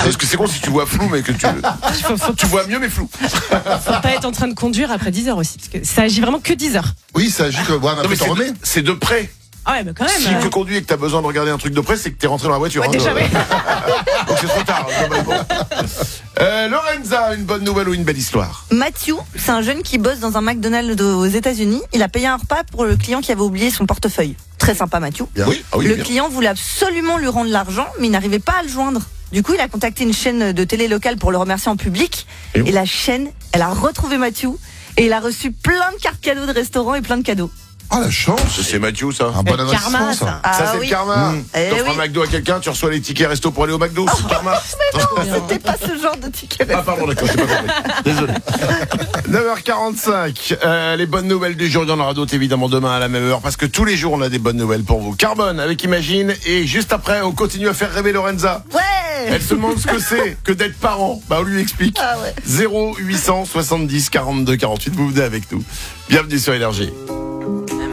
Parce que c'est con si tu vois flou, mais que tu vois mieux, mais flou. Faut pas être en train de conduire après 10 heures aussi, parce que ça agit vraiment que 10 heures. Oui, ça agit que. Voilà, Non, mais t'en remets. c'est de près. Ah ouais, mais quand même. Si tu conduis et que t'as besoin de regarder un truc de près, c'est que t'es rentré dans la voiture. Ouais, déjà, ouais. Donc c'est trop tard. Lorenza, une bonne nouvelle ou une belle histoire? Matthew, c'est un jeune qui bosse dans un McDonald's aux États-Unis. Il a payé un repas pour le client qui avait oublié son portefeuille. Très sympa, Matthew. Bien. Oui, ah oui, Le bien. client voulait absolument lui rendre l'argent, mais il n'arrivait pas à le joindre. Du coup, il a contacté une chaîne de télé locale pour le remercier en public. Et la chaîne, elle a retrouvé Matthew et il a reçu plein de cartes cadeaux de restaurants et plein de cadeaux. Ah, la chance. C'est Mathieu, ça. Un bon Le karma, investissement, ça. ça. Ah Ça, c'est oui. le karma. Eh T'offres oui. un McDo à quelqu'un, tu reçois les tickets resto pour aller au McDo. C'est le karma. C'était pas ce genre de ticket. Ah, pardon, d'accord, j'ai pas compris. Désolé. 9h45. Les bonnes nouvelles du jour, il y en aura d'autres évidemment demain à la même heure, parce que tous les jours on a des bonnes nouvelles pour vous. Carbone avec Imagine, et juste après on continue à faire rêver Lorenza. Ouais. Elle se demande ce que c'est que d'être parent. Bah, on lui explique. Ah ouais. 0800 70 42 48. Vous venez avec nous. Bienvenue sur Énergie.